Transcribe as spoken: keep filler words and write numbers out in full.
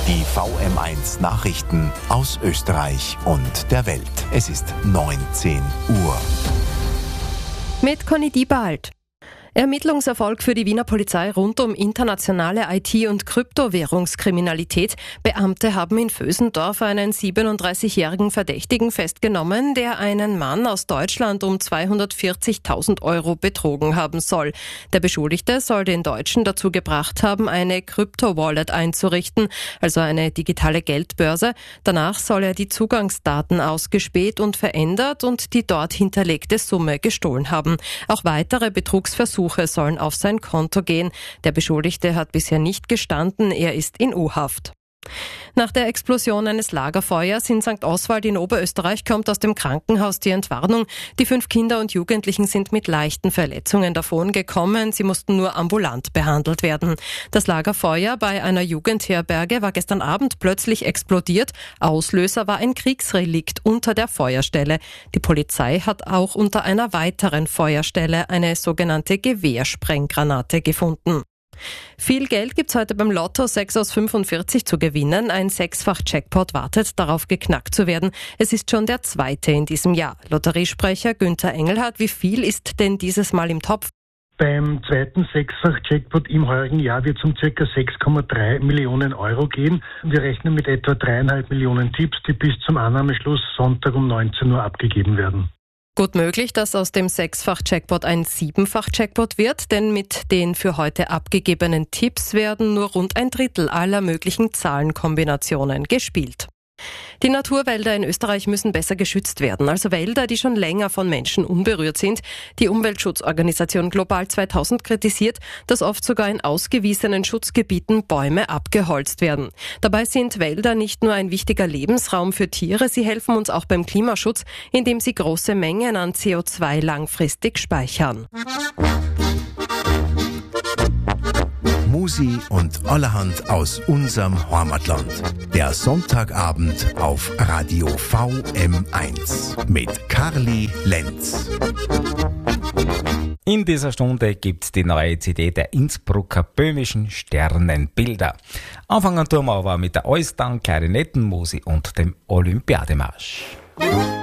Die V M eins Nachrichten aus Österreich und der Welt. Es ist neunzehn Uhr. Mit Conny Diebald. Ermittlungserfolg für die Wiener Polizei rund um internationale I T- und Kryptowährungskriminalität. Beamte haben in Vösendorf einen siebenunddreißigjährigen Verdächtigen festgenommen, der einen Mann aus Deutschland um zweihundertvierzigtausend Euro betrogen haben soll. Der Beschuldigte soll den Deutschen dazu gebracht haben, eine Krypto-Wallet einzurichten, also eine digitale Geldbörse. Danach soll er die Zugangsdaten ausgespäht und verändert und die dort hinterlegte Summe gestohlen haben. Auch weitere Betrugsversuche sollen auf sein Konto gehen. Der Beschuldigte hat bisher nicht gestanden, er ist in U-Haft. Nach der Explosion eines Lagerfeuers in Sankt Oswald in Oberösterreich kommt aus dem Krankenhaus die Entwarnung. Die fünf Kinder und Jugendlichen sind mit leichten Verletzungen davongekommen. Sie mussten nur ambulant behandelt werden. Das Lagerfeuer bei einer Jugendherberge war gestern Abend plötzlich explodiert. Auslöser war ein Kriegsrelikt unter der Feuerstelle. Die Polizei hat auch unter einer weiteren Feuerstelle eine sogenannte Gewehrsprenggranate gefunden. Viel Geld gibt's heute beim Lotto sechs aus fünfundvierzig zu gewinnen. Ein Sechsfach-Jackpot wartet darauf, geknackt zu werden. Es ist schon der zweite in diesem Jahr. Lotteriesprecher Günther Engelhardt, wie viel ist denn dieses Mal im Topf? Beim zweiten Sechsfach-Jackpot im heurigen Jahr wird es um ca. sechs Komma drei Millionen Euro gehen. Wir rechnen mit etwa dreieinhalb Millionen Tipps, die bis zum Annahmeschluss Sonntag um neunzehn Uhr abgegeben werden. Gut möglich, dass aus dem Sechsfach-Jackpot ein Siebenfach-Jackpot wird, denn mit den für heute abgegebenen Tipps werden nur rund ein Drittel aller möglichen Zahlenkombinationen gespielt. Die Naturwälder in Österreich müssen besser geschützt werden, also Wälder, die schon länger von Menschen unberührt sind. Die Umweltschutzorganisation Global zweitausend kritisiert, dass oft sogar in ausgewiesenen Schutzgebieten Bäume abgeholzt werden. Dabei sind Wälder nicht nur ein wichtiger Lebensraum für Tiere, sie helfen uns auch beim Klimaschutz, indem sie große Mengen an C O zwei langfristig speichern. Musi und allerhand aus unserem Heimatland. Der Sonntagabend auf Radio V M eins mit Karli Lenz. In dieser Stunde gibt's die neue C D der Innsbrucker böhmischen Sternenbilder. Anfangen tun wir aber mit der Allstar, Klarinettenmusik und dem Olympiademarsch.